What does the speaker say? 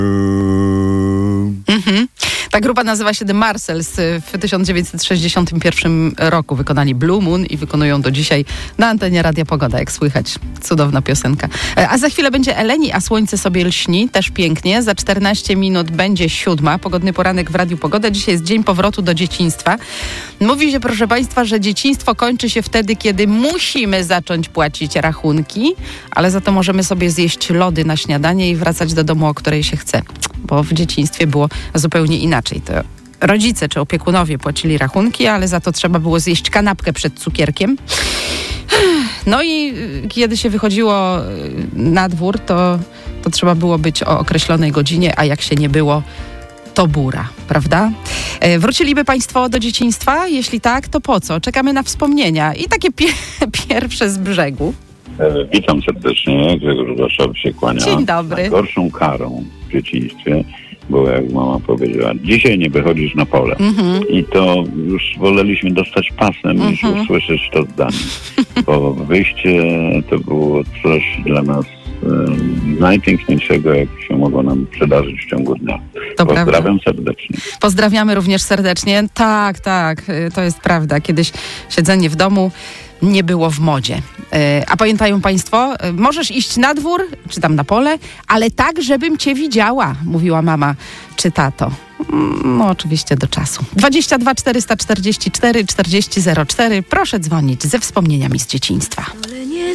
Ta grupa nazywa się The Marshalls. W 1961 roku wykonali Blue Moon i wykonują do dzisiaj na antenie Radia Pogoda, jak słychać. Cudowna piosenka. A za chwilę będzie Eleni, a słońce sobie lśni. Też pięknie. Za 14 minut będzie 7. Pogodny poranek w Radiu Pogoda. Dzisiaj jest dzień powrotu do dzieciństwa. Mówi się, proszę Państwa, że dzieciństwo kończy się wtedy, kiedy musimy zacząć płacić rachunki, ale za to możemy sobie zjeść lody na śniadanie i wracać do domu, o której się chce. Bo w dzieciństwie było zupełnie inaczej. To rodzice czy opiekunowie płacili rachunki, ale za to trzeba było zjeść kanapkę przed cukierkiem. No i kiedy się wychodziło na dwór, to trzeba było być o określonej godzinie, a jak się nie było, to bura, prawda? Wróciliby Państwo do dzieciństwa? Jeśli tak, to po co? Czekamy na wspomnienia. I takie pierwsze z brzegu. Witam serdecznie, Grzegorz Warszawy się kłania. Dzień dobry. Najgorszą karą w dzieciństwie było, jak mama powiedziała, dzisiaj nie wychodzisz na pole. I to już woleliśmy dostać pasem, niż usłyszeć to zdanie. Bo wyjście to było coś dla nas najpiękniejszego, jak się mogło nam przydarzyć w ciągu dnia. To Pozdrawiam prawda. serdecznie. Pozdrawiamy również serdecznie. Tak, to jest prawda. Kiedyś siedzenie w domu nie było w modzie. A pamiętają Państwo, możesz iść na dwór, czy tam na pole, ale tak, żebym Cię widziała, mówiła mama czy tato. No oczywiście do czasu. 22 444 40 04. Proszę dzwonić ze wspomnieniami z dzieciństwa.